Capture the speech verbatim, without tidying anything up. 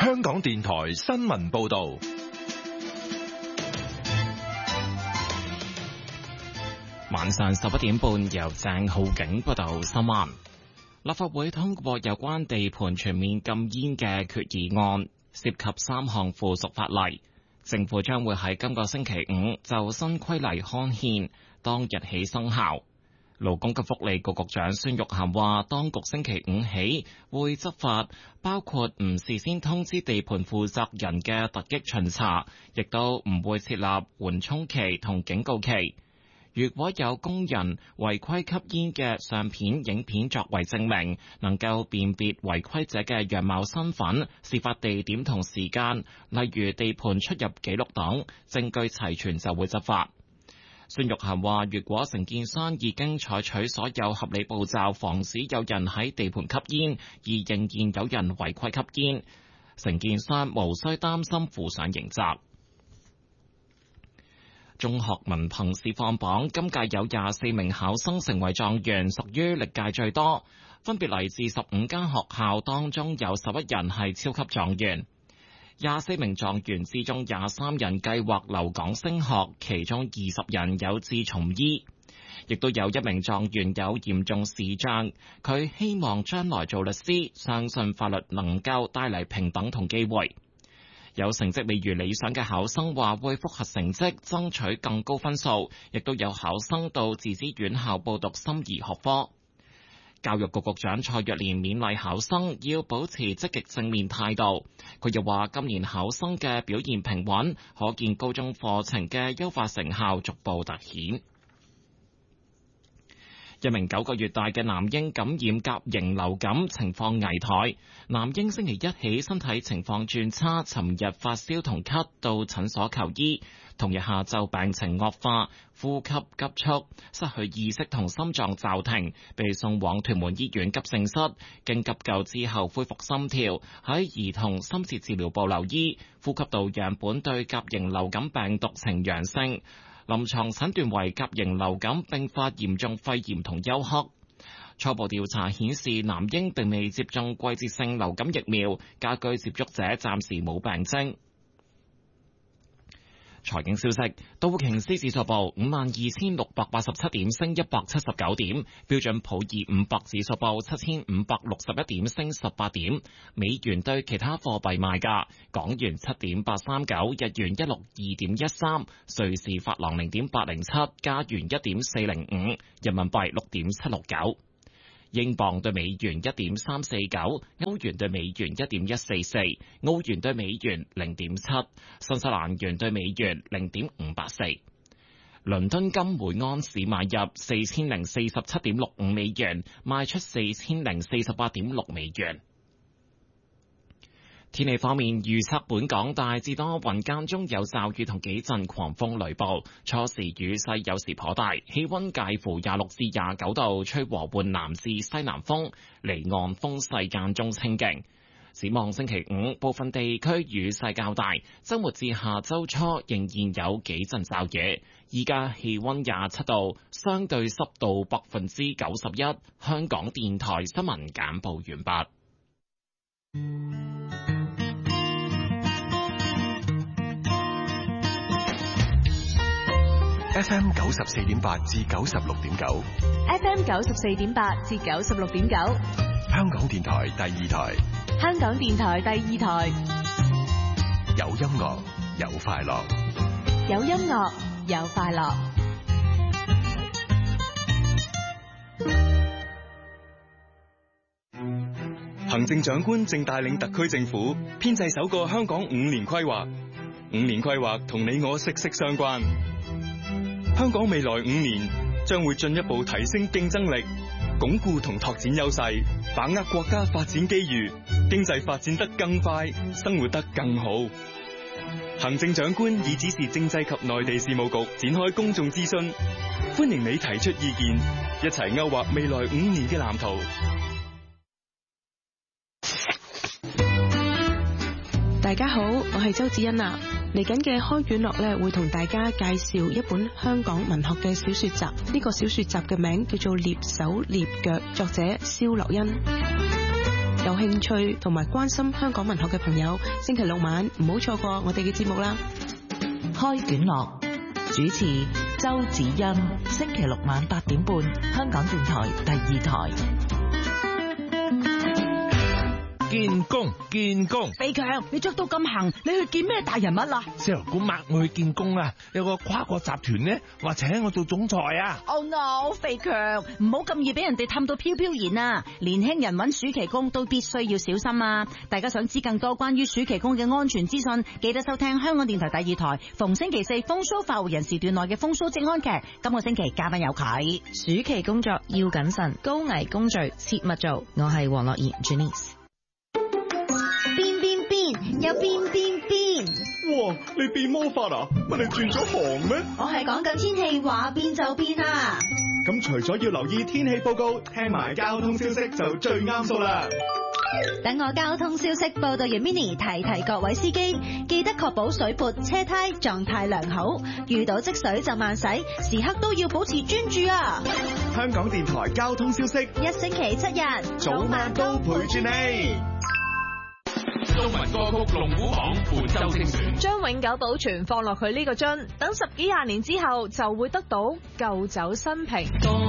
香港電台新聞報道。 晚上十一點半，由鄭浩景報道新聞。立法會通過有關地盤全面禁煙嘅決議案，涉及三項附屬法例。政府將會喺今個星期五就新規例刊憲，當日起生效。勞工及福利局局長孫玉菡話，當局星期五起會執法，包括唔事先通知地盤負責人嘅突擊巡查，亦都唔會設立緩衝期同警告期。如果有工人違規吸煙嘅相片、影片作為證明，能夠辨別違規者嘅樣貌、身份、事發地點同時間，例如地盤出入記錄等，證據齊全就會執法。孫玉菡話，如果承建商已經採取所有合理步驟，防止有人喺地盤吸煙，而仍然有人違規吸煙，承建商無需擔心負上刑責。中學文憑試放榜，今屆有廿四名考生成為狀元，屬於歷屆最多，分別嚟自十五間學校，當中有十一人係超級狀元。廿四名狀元之中，廿三人計劃留港升學，其中二十人有志從醫，亦都有一名狀元有嚴重視障，佢希望將來做律師，相信法律能夠帶嚟平等同機會。有成績未如理想嘅考生話會複核成績，爭取更高分數，亦都有考生到自資院校報讀心儀學科。教育局局長蔡若蓮勉勵考生要保持積極正面態度。佢又話今年考生嘅表現平穩，可見高中課程嘅優化成效逐步凸顯。一名九個月大嘅男嬰感染甲型流感，情況危殆。男嬰星期一起身體情況轉差，尋日發燒同咳，到診所求醫。同日下晝病情惡化，呼吸急促，失去意識同心臟驟停，被送往屯門醫院急症室。經急救之後恢復心跳，喺兒童深切治療部留醫。呼吸道樣本對甲型流感病毒呈陽性。臨床診斷為甲型流感併發嚴重肺炎同休克。初步調查顯示，男嬰並未接種季節性流感疫苗，家居接觸者暫時冇病徵。財經消息，道瓊斯指數報五萬二千六百八十七點，升一百七十九點；標準普爾五百指數報七千五百六十一點，升十八點。美元對其他貨幣賣價：港元七點八三九，日元一六二點一三，瑞士法郎零點八零七，加元一點四零五，人民幣六點七六九。英鎊對美元一點三四九，歐元對美元一點一四四，澳元對美元零點七，新西蘭元對美元零點五八四。倫敦金每安士買入四千零四十七點六五美元，賣出四千零四十八點六美元。天氣方面，預測本港大致多雲，間中有驟雨同幾陣狂風雷暴，初時雨勢有時頗大，氣溫介乎廿六至廿九度，吹和緩南至西南風，離岸風勢間中清勁。展望星期五，部分地區雨勢較大，周末至下周初仍然有幾陣驟雨。依家氣溫廿七度，相對濕度百分之九十一。香港電台新聞簡報完畢。 F M 九十四點八至九十六點九 ，F M 九十四點八至九十六點九， 香港電台第二台， 香港電台第二台， 有音樂有快樂， 有音樂有快樂。 行政長官正帶領特區政府編製首個香港五年規劃，五年規劃同你我息息相關。香港未來五年將會進一步提升競爭力，鞏固同拓展優勢，把握國家發展機遇，經濟發展得更快，生活得更好。行政長官已指示政制及內地事務局展開公眾諮詢，歡迎你提出意見，一齊勾畫未來五年嘅藍圖。 大家好，我係周子欣啊。嚟緊嘅開卷樂咧，會同大家介紹一本香港文學嘅小說集。呢個小說集嘅名叫做《躡手躡腳》，作者蕭樂恩。 有興趣同埋關心香港文學嘅朋友，星期六晚唔好錯過我哋嘅節目啦。 開卷樂主持周子欣，星期六晚八點半，香港電台第二台。 見工見工， 肥強，你着到咁行，你去見咩大人物啊？ 石油管擘我去見工啊！有個跨國集團呢話請我做總裁啊！ Oh no， 肥強，唔好咁易俾人哋氹到飄飄然啊！年輕人揾暑期工都必須要小心啊！大家想知更多關於暑期工嘅安全資訊，記得收聽香港電台第二台逢星期四風騷快活人時段內嘅風騷職安劇。今個星期嘉賓有佢。 暑期工作要謹慎，高危工序切勿做。我係黃樂怡 Janice。 變變變，有變變變！ 哇，你變魔法啊？乜你轉咗行咩？ 我係講緊天氣，話變就變啊！ 咁除咗要留意天氣報告，聽埋交通消息就最啱數啦。 等我交通消息報道完 Mini 提提各位司機，記得確保水潑、車胎狀態良好，遇到積水就慢駛，時刻都要保持專注啊！ 香港電台交通消息， 一星期七日， 早晚都陪住你。 中文歌曲龍虎榜本周精選， 將永久保存放落去呢個樽，等十幾廿年之後就會得到舊酒新瓶。